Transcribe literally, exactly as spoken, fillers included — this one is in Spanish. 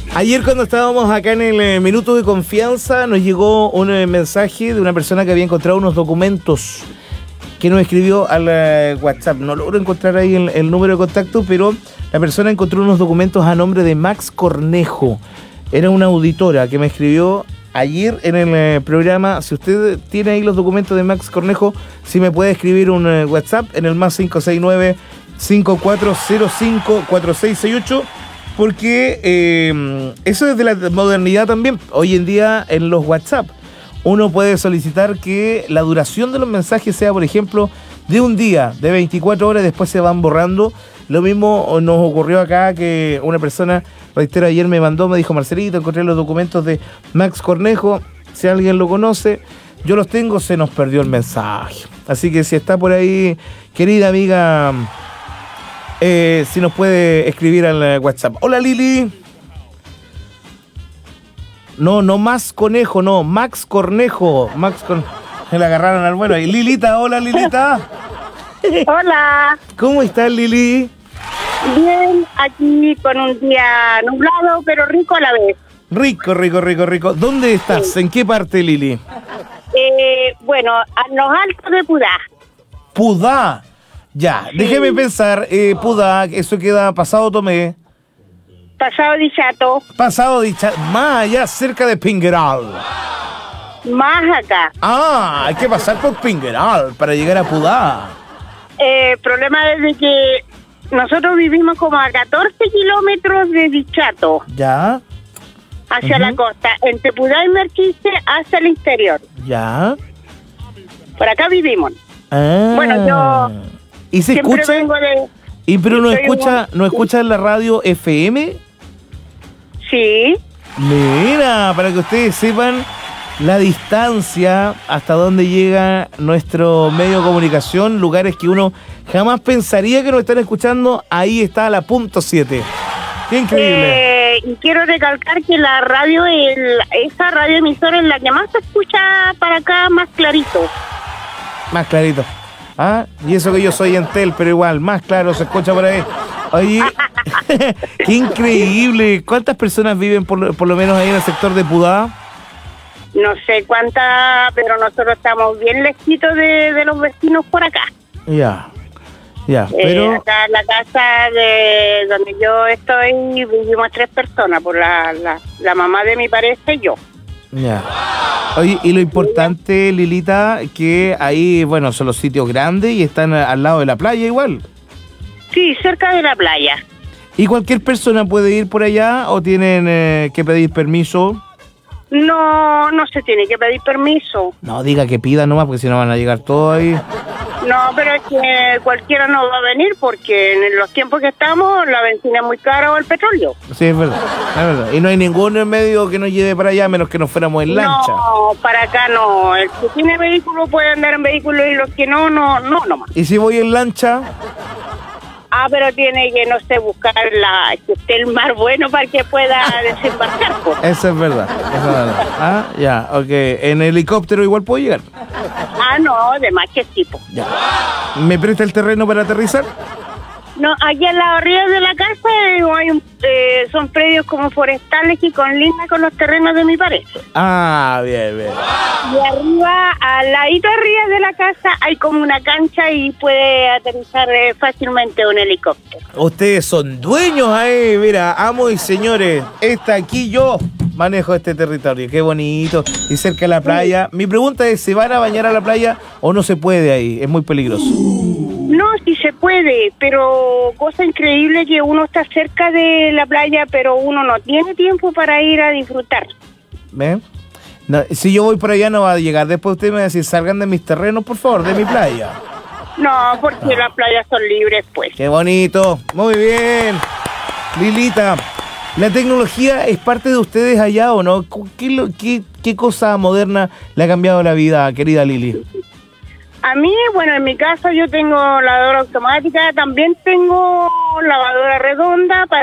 Ayer cuando estábamos acá en el eh, Minuto de Confianza nos llegó un eh, mensaje de una persona que había encontrado unos documentos que nos escribió al eh, WhatsApp. No logro encontrar ahí el, el número de contacto, pero la persona encontró unos documentos a nombre de Max Cornejo. Era una auditora que me escribió ayer en el eh, programa. Si usted tiene ahí los documentos de Max Cornejo, si me puede escribir un eh, WhatsApp en el más cinco seis nueve, cinco cuatro cero cinco, cuatro seis seis ocho. Porque eh, eso es de la modernidad también. Hoy en día en los WhatsApp uno puede solicitar que la duración de los mensajes sea, por ejemplo, de un día, de veinticuatro horas, después se van borrando. Lo mismo nos ocurrió acá, que una persona, reitero, ayer me mandó, me dijo: Marcelito, encontré los documentos de Max Cornejo, si alguien lo conoce, yo los tengo, se nos perdió el mensaje. Así que si está por ahí, querida amiga, Eh, si nos puede escribir al WhatsApp. Hola, Lili. No, no más Conejo, no, Max Cornejo. Max Cornejo. Se la agarraron al vuelo ahí. Lilita, hola, Lilita. Hola. ¿Cómo estás, Lili? Bien, aquí con un día nublado, pero rico a la vez. Rico, rico, rico, rico. ¿Dónde estás? Sí. ¿En qué parte, Lili? Eh, bueno, a los altos de Pudá. Pudá. Ya, sí. Déjeme pensar, eh, Pudá, eso queda pasado Tomé. Pasado Dichato. Pasado Dichato, más allá, cerca de Pingueral. Más acá. Ah, hay que pasar por Pingueral para llegar a Pudá. Eh, el problema es de que nosotros vivimos como a catorce kilómetros de Dichato. Ya. Hacia uh-huh. la costa, entre Pudá y Merquiste hacia el interior. Ya. Por acá vivimos. Ah. Bueno, yo... ¿Y se Siempre escucha? vengo de, ¿Y pero no escucha, un... no escucha en la radio F M? Sí. Mira, para que ustedes sepan la distancia hasta donde llega nuestro medio de comunicación, lugares que uno jamás pensaría que nos están escuchando, ahí está la punto siete. Qué increíble. Eh, y quiero recalcar que la radio, el, esa radioemisora es la que más se escucha para acá, más clarito. Más clarito. Ah, y eso que yo soy Entel, pero igual, más claro se escucha por ahí. Oye, qué increíble. ¿Cuántas personas viven por, por lo menos ahí en el sector de Pudá? No sé cuántas, pero nosotros estamos bien lejitos de, de los vecinos por acá. Ya, ya, pero... Eh, acá en la casa de donde yo estoy vivimos tres personas, por la, la, la mamá de mi pareja y yo. Ya. Oye, y lo importante, Lilita, que ahí, bueno, son los sitios grandes y están al lado de la playa igual. Sí, cerca de la playa. ¿Y cualquier persona puede ir por allá o tienen eh, que pedir permiso? No, no se tiene que pedir permiso. No, diga que pida nomás, porque si no van a llegar todos ahí. No, pero es que cualquiera no va a venir porque en los tiempos que estamos la benzina es muy cara o el petróleo. Sí, es verdad, es verdad. Y no hay ningún medio que nos lleve para allá, a menos que nos fuéramos en lancha. No, para acá no. El que tiene vehículo puede andar en vehículo y los que no, no, no nomás. ¿Y si voy en lancha? Ah, pero tiene que, no sé, buscar la que esté el mar bueno para que pueda desembarcar. Pues. Eso es verdad, eso es verdad. Ah, ya, ok. ¿En helicóptero igual puedo llegar? Ah, no, de más que tipo. Ya. ¿Me presta el terreno para aterrizar? No, aquí en la orilla de la casa hay un, eh, son predios como forestales y con linda con los terrenos de mi pareja. Ah, bien, bien. Y arriba, al ladito arriba de la casa, hay como una cancha y puede aterrizar eh, fácilmente un helicóptero. Ustedes son dueños ahí, mira, amos y señores, está aquí yo manejo este territorio, qué bonito, y cerca de la playa. Mi pregunta es, ¿se van a bañar a la playa o no se puede ahí? Es muy peligroso. No, sí se puede, pero cosa increíble que uno está cerca de la playa, pero uno no tiene tiempo para ir a disfrutar. ¿Ven? No, si yo voy por allá no va a llegar. Después usted me va a decir, salgan de mis terrenos, por favor, de mi playa. No, porque no. Las playas son libres, pues. Qué bonito, muy bien. Lilita, ¿la tecnología es parte de ustedes allá o no? ¿Qué, qué, qué cosa moderna le ha cambiado la vida, querida Lili? A mí, bueno, en mi casa yo tengo lavadora automática, también tengo lavadora redonda para